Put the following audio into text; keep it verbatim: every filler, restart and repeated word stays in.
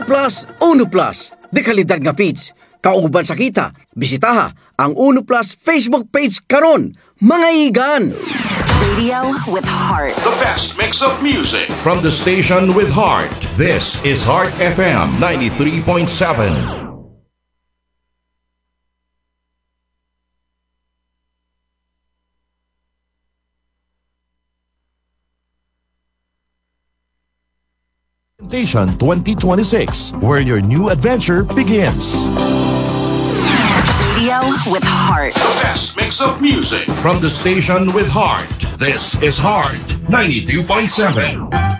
Plus, Uno Plus. De kalidad nga feeds. Kauban sa kita, bisitaha ang Uno Plus Facebook page karon. Mga igan! Radio with heart. The best mix of music from the station with heart. This is Heart F M ninety-three point seven. twenty twenty-six, where your new adventure begins. Radio with heart. The best mix of music from the station with heart. This is Heart ninety-two point seven.